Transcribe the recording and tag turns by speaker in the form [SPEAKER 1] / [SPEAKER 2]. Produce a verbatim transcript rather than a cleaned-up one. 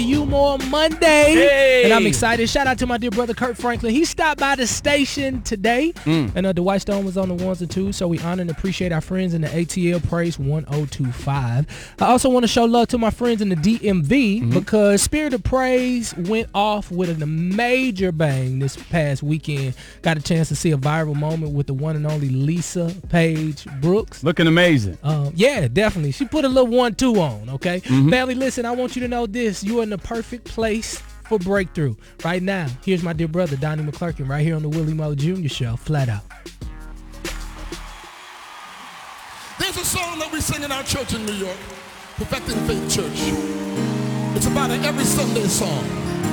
[SPEAKER 1] You More Monday.
[SPEAKER 2] Hey.
[SPEAKER 1] And I'm excited. Shout out to my dear brother Kurt Franklin. He stopped by the station today. Mm. And uh, Dwight Stone was on the ones and twos. So we honor and appreciate our friends in the A T L Praise one oh two five. I also want to show love to my friends in the D M V mm-hmm. because Spirit of Praise went off with a major bang this past weekend. Got a chance to see a viral moment with the one and only Lisa Page Brooks.
[SPEAKER 2] Looking amazing.
[SPEAKER 1] Um, yeah, definitely. She put a little one two on, okay?
[SPEAKER 2] Mm-hmm.
[SPEAKER 1] Family, listen, I want you to know this. You are in the perfect place for breakthrough. Right now, here's my dear brother, Donnie McClurkin, right here on the Willie Moe Junior Show, Flat Out.
[SPEAKER 3] There's a song that we sing in our church in New York, Perfecting Faith Church. It's about an every Sunday song.